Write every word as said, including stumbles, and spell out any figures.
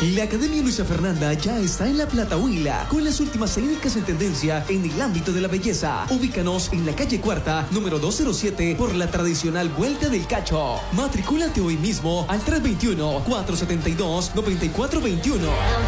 La Academia Luisa Fernanda ya está en La Plata Huila con las últimas técnicas en tendencia en el ámbito de la belleza. Ubícanos en la calle Cuarta, número doscientos cero por la tradicional Vuelta del Cacho. Matricúlate hoy mismo al tres dos uno, cuatro siete dos, nueve cuatro dos uno.